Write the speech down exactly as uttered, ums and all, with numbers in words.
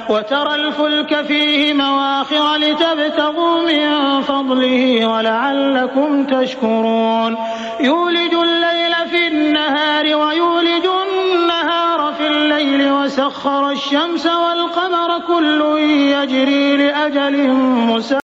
وترى الفلك فيه مواخر لتبتغوا من فضله ولعلكم تشكرون يولج الليل في النهار ويولج النهار في الليل وسخر الشمس والقمر كل يجري لأجل مسمى